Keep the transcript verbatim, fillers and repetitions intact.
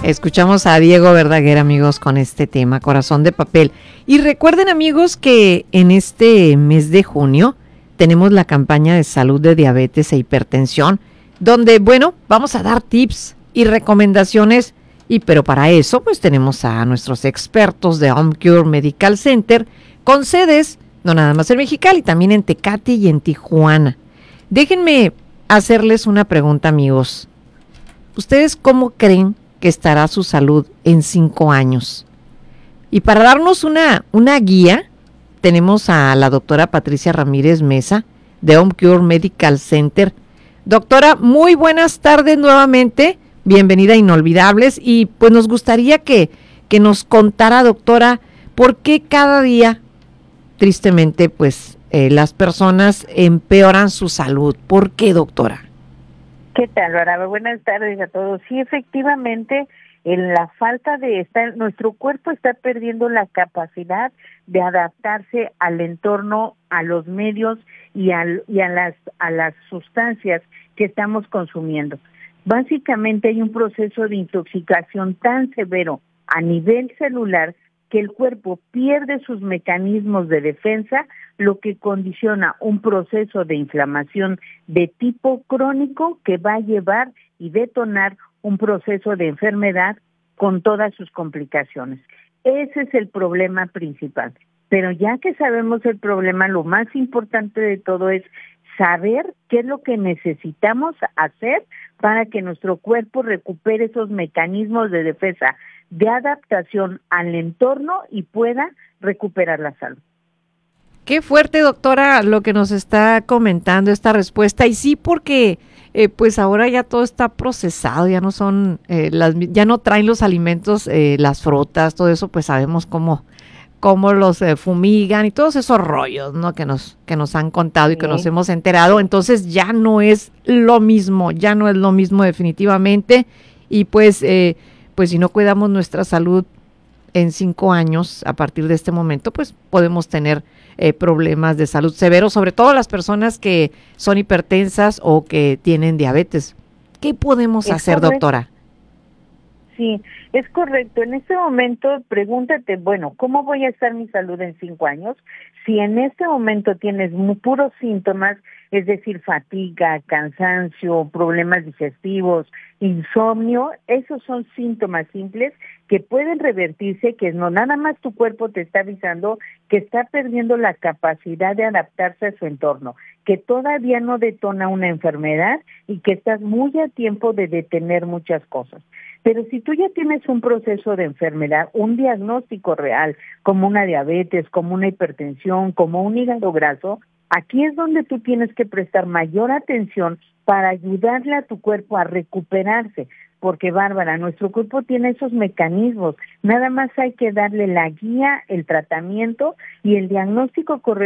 Escuchamos a Diego Verdaguer, amigos, con este tema, Corazón de Papel. Y recuerden, amigos, que en este mes de junio tenemos la campaña de salud de diabetes e hipertensión, donde, bueno, vamos a dar tips y recomendaciones. Y pero para eso, pues tenemos a nuestros expertos de OmCure Medical Center, con sedes, no nada más en Mexicali, también en Tecate y en Tijuana. Déjenme hacerles una pregunta, amigos. ¿Ustedes cómo creen que estará su salud en cinco años? Y para darnos una, una guía, tenemos a la doctora Patricia Ramírez Mesa, de OmCure Medical Center. Doctora, muy buenas tardes nuevamente, bienvenida a Inolvidables, y pues nos gustaría que, que nos contara, doctora, por qué cada día, tristemente, pues eh, las personas empeoran su salud. ¿Por qué, doctora? ¿Qué tal, Bárbara? Buenas tardes a todos. Sí, efectivamente, en la falta de estar, nuestro cuerpo está perdiendo la capacidad de adaptarse al entorno, a los medios y, al, y a las a las sustancias que estamos consumiendo. Básicamente hay un proceso de intoxicación tan severo a nivel celular que el cuerpo pierde sus mecanismos de defensa, lo que condiciona un proceso de inflamación de tipo crónico que va a llevar y detonar un proceso de enfermedad con todas sus complicaciones. Ese es el problema principal. Pero ya que sabemos el problema, lo más importante de todo es saber qué es lo que necesitamos hacer para que nuestro cuerpo recupere esos mecanismos de defensa, de adaptación al entorno y pueda recuperar la salud. Qué fuerte, doctora, lo que nos está comentando esta respuesta. Y sí, porque eh, pues ahora ya todo está procesado, ya no son, eh, las, ya no traen los alimentos, eh, las frutas, todo eso, pues sabemos cómo, cómo los eh, fumigan y todos esos rollos, ¿no? Que nos, que nos han contado y que sí. Nos hemos enterado. Entonces ya no es lo mismo, ya no es lo mismo definitivamente. Y pues, eh, pues si no cuidamos nuestra salud en cinco años, a partir de este momento, pues podemos tener eh, problemas de salud severos, sobre todo las personas que son hipertensas o que tienen diabetes. ¿Qué podemos es hacer, correcto. doctora? Sí, es correcto. En este momento, pregúntate, bueno, ¿cómo voy a estar mi salud en cinco años? Si en este momento tienes muy puros síntomas, es decir, fatiga, cansancio, problemas digestivos, insomnio, esos son síntomas simples que pueden revertirse, que no nada más tu cuerpo te está avisando que está perdiendo la capacidad de adaptarse a su entorno, que todavía no detona una enfermedad y que estás muy a tiempo de detener muchas cosas. Pero si tú ya tienes un proceso de enfermedad, un diagnóstico real, como una diabetes, como una hipertensión, como un hígado graso, aquí es donde tú tienes que prestar mayor atención para ayudarle a tu cuerpo a recuperarse. Porque, Bárbara, nuestro cuerpo tiene esos mecanismos. Nada más hay que darle la guía, el tratamiento y el diagnóstico correcto